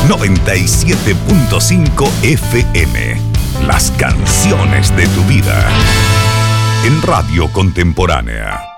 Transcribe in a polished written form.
97.5 FM. Las canciones de tu vida. En Radio Contemporánea.